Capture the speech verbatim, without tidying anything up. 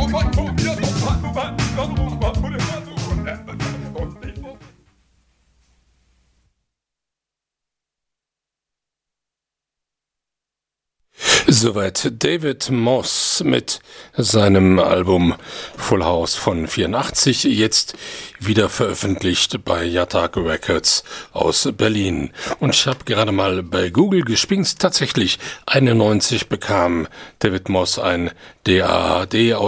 Soweit David Moss mit seinem Album Full House von vierundachtzig, jetzt wieder veröffentlicht bei Yatak Records aus Berlin. Und ich habe gerade mal bei Google gespingst, tatsächlich einundneunzig bekam David Moss ein D A A D